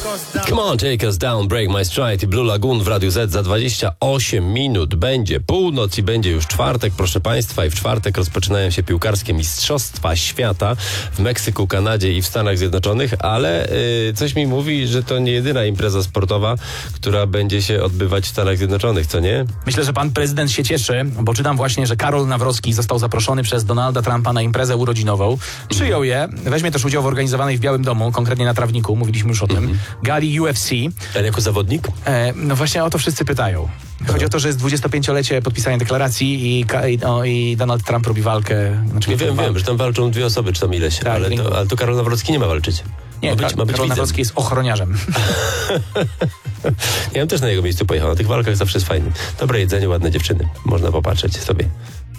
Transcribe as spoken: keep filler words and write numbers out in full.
Come on, take us down, break my stride i Blue Lagoon w Radiu Z za dwadzieścia osiem minut. Będzie północ i będzie już czwartek, proszę Państwa, i w czwartek rozpoczynają się piłkarskie Mistrzostwa Świata w Meksyku, Kanadzie i w Stanach Zjednoczonych, ale yy, coś mi mówi, że to nie jedyna impreza sportowa, która będzie się odbywać w Stanach Zjednoczonych, co nie? Myślę, że pan prezydent się cieszy, bo czytam właśnie, że Karol Nawrocki został zaproszony przez Donalda Trumpa na imprezę urodzinową. Przyjął je, weźmie też udział w organizowanej w Białym Domu, konkretnie na Trawniku, mówiliśmy już o tym, mm-hmm. gali U F C. Ale jako zawodnik? E, no właśnie o to wszyscy pytają. Chodzi o to, że jest dwudziestopięciolecie podpisania deklaracji i, i, no, i Donald Trump robi walkę. Znaczy, nie wiem, wiem, że tam walczą dwie osoby, czy tam ileś, tak, ale, to, ale to Karol Nawrocki nie ma walczyć. Nie, ma być, ma być Karol Nawrocki jest ochroniarzem. Ja bym też na jego miejscu pojechał. Na tych walkach zawsze jest fajny. Dobre jedzenie, ładne dziewczyny. Można popatrzeć sobie.